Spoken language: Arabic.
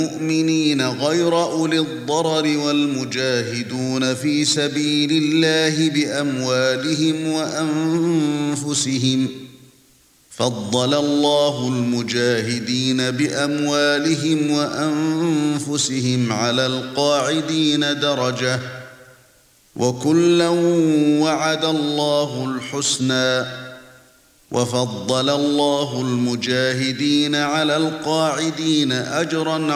المؤمنين غير أولي الضرر والمجاهدون في سبيل الله بأموالهم وأنفسهم فضل الله المجاهدين بأموالهم وأنفسهم على القاعدين درجة وكلا وعد الله الحسنى وفضل الله المجاهدين على القاعدين أجرا